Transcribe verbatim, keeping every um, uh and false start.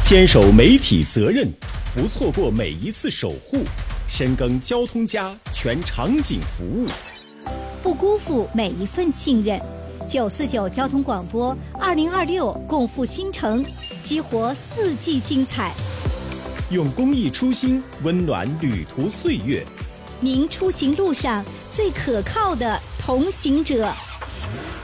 坚守媒体责任，不错过每一次守护，深耕交通家全场景服务， 不辜负每一份信任。九四九交通广播，二零二六共赴新城，激活四季精彩。 用公益初心温暖旅途岁月。 您出行路上最可靠的同行者。